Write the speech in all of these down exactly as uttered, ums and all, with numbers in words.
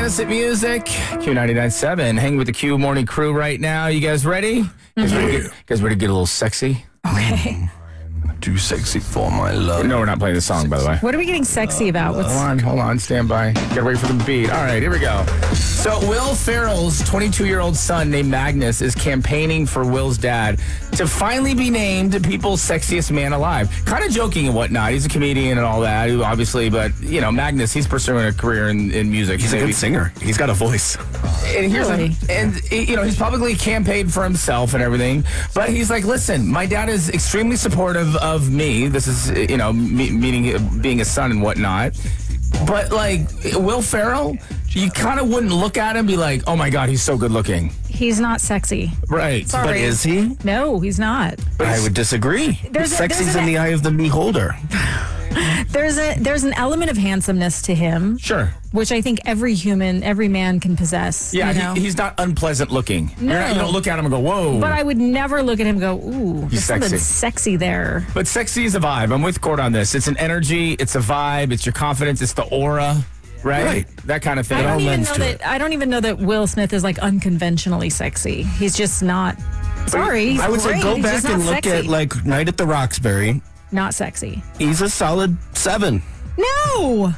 Classic music, Q ninety-nine point seven. Hanging with the Q Morning Crew right now. You guys ready? You guys ready to get, you guys ready to get a little sexy? Okay. Too sexy for my love. No, we're not playing the song, by the way. What are we getting sexy about? What's... Hold on, hold on, stand by. Gotta wait for the beat. All right, here we go. So Will Ferrell's twenty-two-year-old son named Magnus is campaigning for Will's dad to finally be named people's sexiest man alive. Kind of joking and whatnot. He's a comedian and all that, obviously, but, you know, Magnus, he's pursuing a career in, in music. He's a good singer. He's got a voice. And here's Really? a, and you know, he's publicly campaigned for himself and everything, but he's like, listen, my dad is extremely supportive of me. This is, you know, me, meaning being a son and whatnot. But like Will Ferrell, you kind of wouldn't look at him and be like, oh my God, he's so good looking. He's not sexy. Right. Sorry. But is he? No, he's not. I would disagree. There's a- Sexy's there's in an- the eye of the beholder. There's a there's an element of handsomeness to him, Sure. which I think every human, every man can possess. Yeah, you know? he, he's not unpleasant looking. You're No. not, you don't look at him and go, whoa. But I would never look at him and go, ooh, there's something sexy. sexy there. But sexy is a vibe. I'm with Court on this. It's an energy. It's a vibe. It's your confidence. It's the aura, right? Right. That kind of thing. I don't all even lends know to that. it. I don't even know that Will Smith is like unconventionally sexy. He's just not. Sorry, he's I would say great. go He's back just not and look sexy. at like Night at the Roxbury. Not sexy. He's a solid seven. No.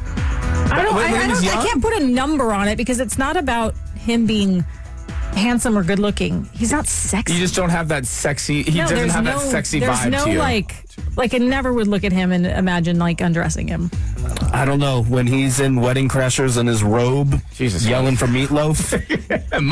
I don't. when- I, when I, he was don't I young? can't put a number on it because it's not about him being handsome or good looking. He's not sexy. You just don't have that sexy. He no, doesn't there's have no, that sexy there's vibe no to you. like, like I never would look at him and imagine like undressing him. I don't know. When he's in Wedding Crashers in his robe, Jesus. yelling for Meatloaf. Mom,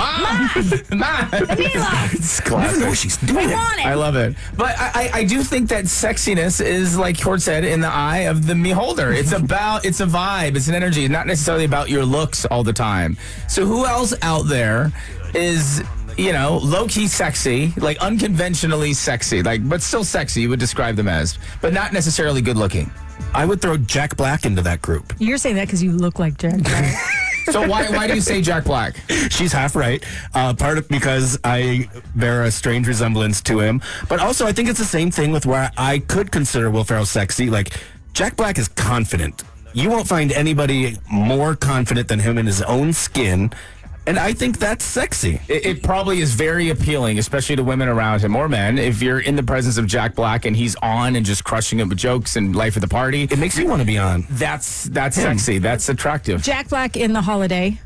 Mom, it's classic. know she's doing it. Want it. I love it. But I, I, I do think that sexiness is, like Court said, in the eye of the beholder. It's about, it's a vibe, it's an energy. It's not necessarily about your looks all the time. So who else out there is, you know, low-key sexy, like unconventionally sexy, like, but still sexy, you would describe them as, but not necessarily good looking? I would throw Jack Black into that group. You're saying that because you look like Jack Black. So why, why do you say Jack Black? She's half right. Uh, part of because I bear a strange resemblance to him, but also I think it's the same thing with where I could consider Will Ferrell sexy. Like Jack Black is confident. You won't find anybody more confident than him in his own skin. And I think that's sexy. It, it probably is very appealing, especially to women around him or men. If you're in the presence of Jack Black and he's on and just crushing it with jokes and life of the party, It makes you want to be on. that's that's sexy. That's attractive. Jack Black in The Holiday.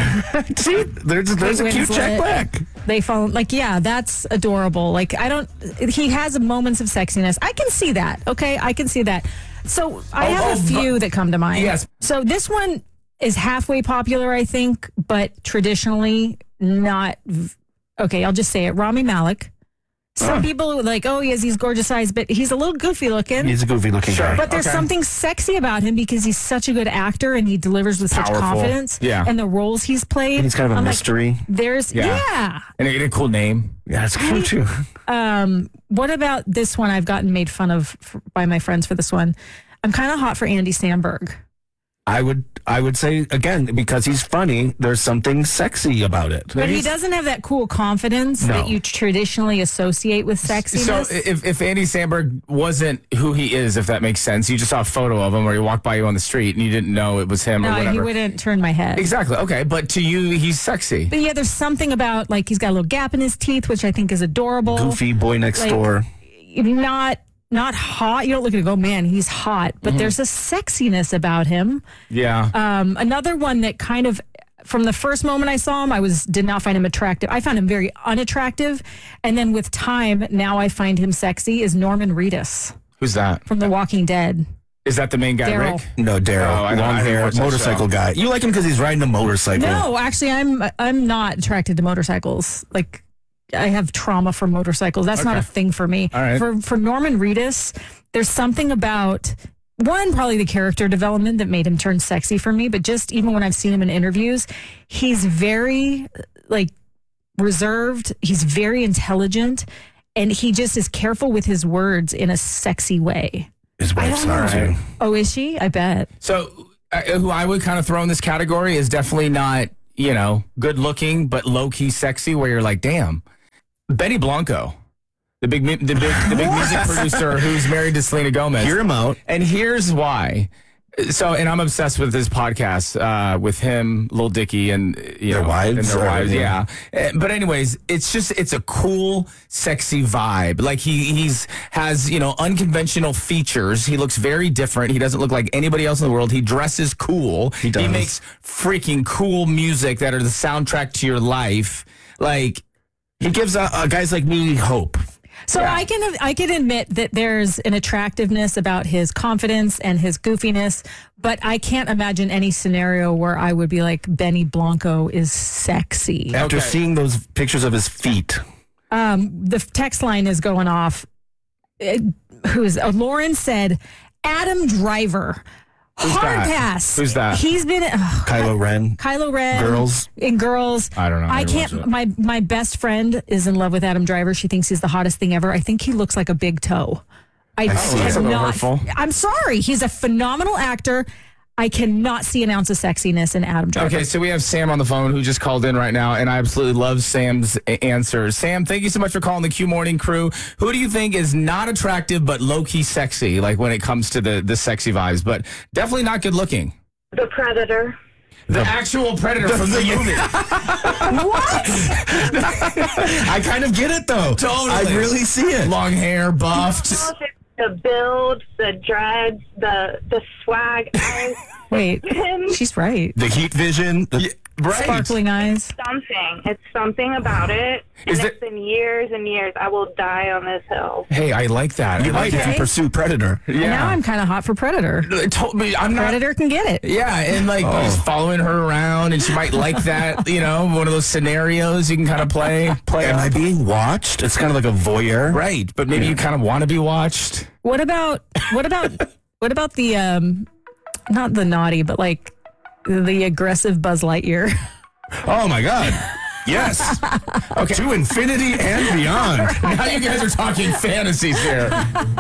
See, there's, there's a cute Winslet. Jack Black. They fall like, yeah, that's adorable. Like, I don't, he has moments of sexiness. I can see that. Okay. I can see that. So I Oh, have oh, a few that come to mind. Yes. So this one is halfway popular, I think, but traditionally not. v- Okay. I'll just say it. Rami Malek. Some people are like, oh, he has these gorgeous eyes, but he's a little goofy looking. He's a goofy looking Sure. guy. But there's Okay. something sexy about him because he's such a good actor and he delivers with such Powerful. confidence. Yeah. And the roles he's played. He's kind of a I'm like, mystery. there's, Yeah. yeah. And a, a cool name. Yeah, it's true too. Um, what about this one? I've gotten made fun of f- by my friends for this one. I'm kind of hot for Andy Samberg. I would I would say again because he's funny. There's something sexy about it. But he doesn't have that cool confidence No. that you traditionally associate with So sexiness. if, if Andy Samberg wasn't who he is, if that makes sense, you just saw a photo of him or he walked by you on the street and you didn't know it was him or no, whatever. he wouldn't turn my head. Exactly. Okay. But to you, he's sexy. But yeah, there's something about like he's got a little gap in his teeth, which I think is adorable. Goofy boy next Like- door. Not not hot. You don't look at it and go, man, he's hot. But Mm-hmm. there's a sexiness about him. Yeah. Um, another one that kind of, from the first moment I saw him, I was did not find him attractive. I found him very unattractive, and then with time, now I find him sexy. Is Norman Reedus Who's that? from The Walking Dead? Is that the main guy, Daryl. Rick? No, Daryl. Oh, I know. long I didn't hair, watch that motorcycle show. guy. You like him because he's riding a motorcycle. No, actually, I'm I'm not attracted to motorcycles. Like, I have trauma from motorcycles. That's not Okay. a thing for me. All right. For for Norman Reedus, there's something about one, probably the character development that made him turn sexy for me. But just even when I've seen him in interviews, he's very like reserved. He's very intelligent, and he just is careful with his words in a sexy way. His wife's don't not know. too. Oh, is she? I bet. So, uh, who I would kind of throw in this category is definitely not, you know, good looking, but low key sexy, where you're like, damn. Benny Blanco, the big, mu- the big, the big music producer who's married to Selena Gomez. Hear him out. And here's why. So, and I'm obsessed with his podcast uh, with him, Lil Dicky, and you Their know, wives, and their or- wives. Yeah. Uh, But anyways, it's just it's a cool, sexy vibe. Like he he's has you know unconventional features. He looks very different. He doesn't look like anybody else in the world. He dresses cool. He does. makes freaking cool music that are the soundtrack to your life. Like He gives uh, uh, guys like me hope. So Yeah. I can I can admit that there's an attractiveness about his confidence and his goofiness, but I can't imagine any scenario where I would be like Benny Blanco is sexy. After Okay. seeing those pictures of his feet. Um, the text line is going off. It, who's uh, Lauren said Adam Driver. Hard that? pass. Who's that? He's been ugh, Kylo Ren. Kylo Ren. Girls. In girls. I don't know. I never watched can't. it. My my best friend is in love with Adam Driver. She thinks he's the hottest thing ever. I think he looks like a big toe. I see. That's a little cannot. hurtful. I'm sorry. He's a phenomenal actor. I cannot see an ounce of sexiness in Adam Driver. Okay, so we have Sam on the phone who just called in right now, and I absolutely love Sam's a- answers. Sam, thank you so much for calling the Q Morning Crew. Who do you think is not attractive but low-key sexy, like when it comes to the, the sexy vibes, but definitely not good looking? The Predator. The actual Predator from the movie. I kind of get it, though. Totally. I really see it. Long hair, buffed. The build, the dreads, the the swag. I, Wait, him, she's right. The heat vision. The, Right. Sparkling eyes. something. It's something about it. And Is it's it- been years and years. I will die on this hill. Hey, I like that. You I might if you Okay. pursue Predator. And now I'm kind of hot for Predator. It told me I'm not. Predator can get it. Yeah, and like Oh. just following her around, and she might like that. You know, one of those scenarios you can kind of play. Play. Am out. I being watched? It's kind of like a voyeur. Right, but maybe you kind of want to be watched. What about what about what about the um, not the naughty, but like the aggressive Buzz Lightyear? Oh, my God. Yes. Okay. To infinity and beyond. Now you guys are talking fantasies here.